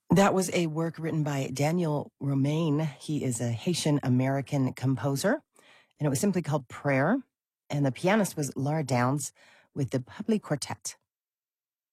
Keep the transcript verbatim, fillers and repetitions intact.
That was a work written by Daniel Romain. He is a Haitian-American composer, and it was simply called Prayer. And the pianist was Laura Downs with the Public Quartet.